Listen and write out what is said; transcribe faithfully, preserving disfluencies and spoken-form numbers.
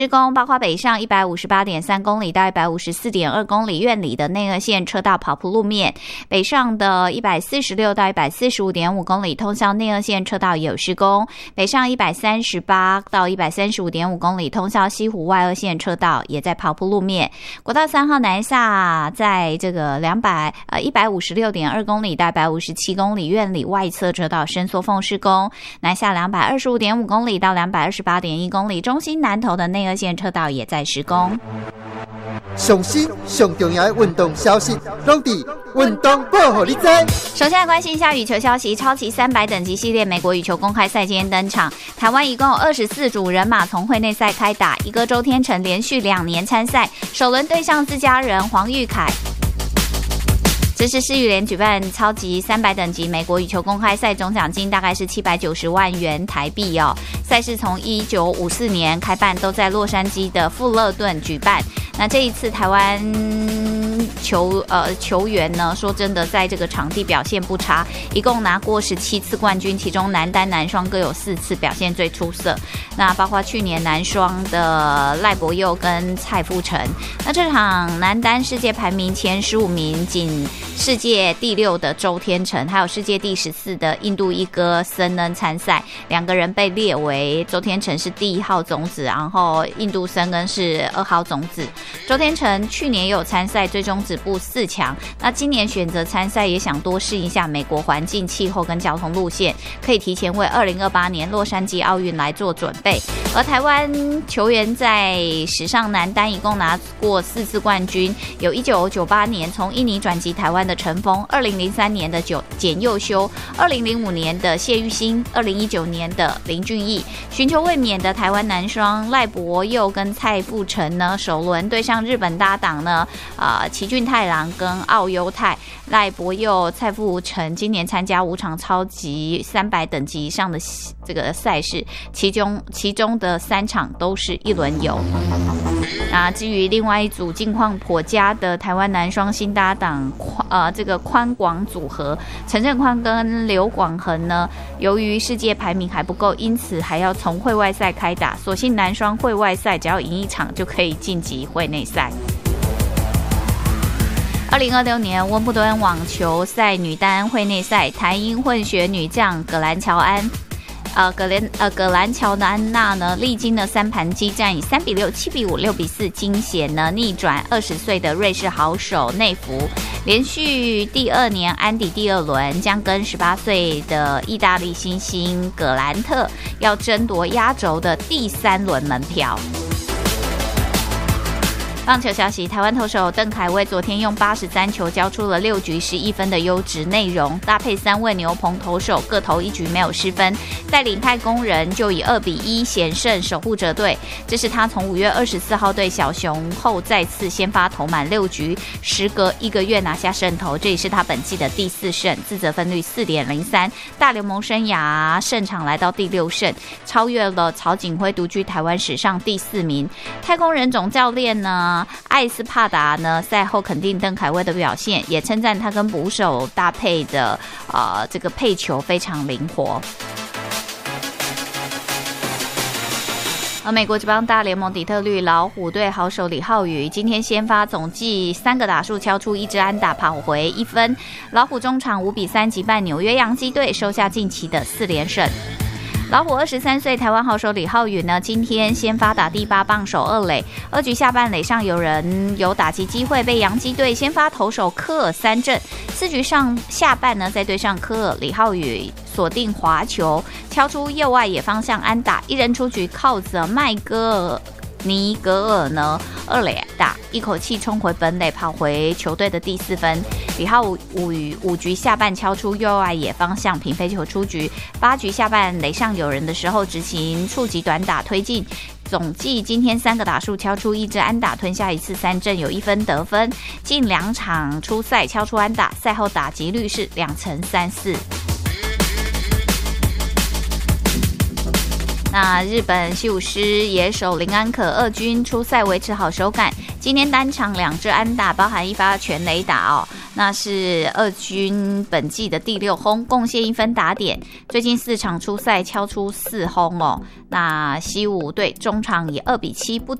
施工包括北上 一百五十八点三公里到 一百五十四点二公里院里的内二线车道跑铺路面，北上的一百四十六到 一百四十五点五公里通向内二线车道也有施工，北上一百三十八到 一百三十五点五公里通向西湖外二线车道也在跑铺路面。国道三号南下在这个两百呃一百五十六点二公里到一百五十七公里院里外侧车道伸缩缝施工，南下两百二十五点五公里到两百二十八点一公里中心南投的内二线车道也在施工。 上新上重要的运动消息，拢伫运动报给你知。 首先来关心一下羽球消息，超级三百等级系列美国羽球公开赛今天登场，台湾一共有二十四组人马从会内赛开打，一哥周天成连续两年参赛，首轮对上自家人黄玉凯。这是世羽联举办超级三百等级美国羽球公开赛，总奖金大概是七百九十万元台币哦。赛事从一九五四年开办，都在洛杉矶的富勒顿举办。那这一次台湾球呃球员呢，说真的，在这个场地表现不差，一共拿过十七次冠军，其中男单男双各有四次表现最出色。那包括去年男双的赖柏佑跟蔡富成。那这场男单世界排名前十五名，仅世界第六的周天成，还有世界第十四的印度一哥森恩参赛，两个人被列为周天成是第一号种子，然后印度森恩是二号种子。周天成去年也有参赛，最终止步四强。那今年选择参赛，也想多适应一下美国环境、气候跟交通路线，可以提前为二零二八年洛杉矶奥运来做准备。而台湾球员在史上男单一共拿过四次冠军，有一九九八年从印尼转籍台湾的陈峰，二零零三年的简佑修，二零零五年的谢玉兴，二零一九年的林俊毅。寻求卫冕的台湾男双赖柏佑跟蔡富成呢，首轮对上日本搭档呢，呃，崎骏太郎跟奥优太。赖柏佑、蔡富成今年参加五场超级三百等级以上的这个赛事，其中其中的三场都是一轮游。那至于另外一组近况颇佳的台湾男双新搭档，呃，这个宽广组合陈振宽跟刘广恒呢，由于世界排名还不够，因此还要从会外赛开打。所幸男双会外赛只要赢一场就可以晋级会内赛。二零二六年温布顿网球赛女单会内赛，台英混血女将葛兰乔安。呃，葛兰呃葛兰乔安娜呢，历经了三盘激战，以三比六、七比五、六比四惊险呢逆转二十岁的瑞士好手内福，连续第二年安迪第二轮，将跟十八岁的意大利新星葛兰特要争夺压轴的第三轮门票。棒球消息，台湾投手邓凯威昨天用八十三球交出了六局十一分的优质内容，搭配三位牛棚投手各投一局没有失分，带领太空人就以二比一险胜守护者队。这是他从五月二十四号对小熊后再次先发投满六局，时隔一个月拿下胜投，这也是他本季的第四胜，自责分率 四点零三， 大联盟生涯胜场来到第六胜，超越了曹景辉，独居台湾史上第四名。太空人总教练呢艾斯帕达呢赛后肯定邓凯威的表现，也称赞他跟捕手搭配的呃这个配球非常灵活。而美国职棒大联盟底特律老虎队好手李浩宇今天先发，总计三个打数敲出一支安打，跑回一分。老虎中场五比三击败纽约洋基队，收下近期的四连胜。老虎二十三岁台湾好手李浩宇呢，今天先发打第八棒守二垒，二局下半垒上有人有打击机会，被洋基队先发投手科尔三振。四局上下半呢，再对上科尔，李浩宇锁定滑球，敲出右外野方向安打，一人出局，靠着麦戈尔尼格尔呢二垒打，一口气冲回本垒，跑回球队的第四分。李浩五五局下半敲出右外野方向平飞球出局，八局下半垒上有人的时候执行触及短打推进，总计今天三个打数敲出一支安打，吞下一次三振，有一分得分。近两场出赛敲出安打，赛后打击率是两成三四。那日本西武狮野手林安可二军出赛维持好手感，今天单场两支安打，包含一发全垒打哦。 那是二军本季的第六轰，贡献一分打点。最近四场出赛敲出四轰哦。那西武队中场以二比七不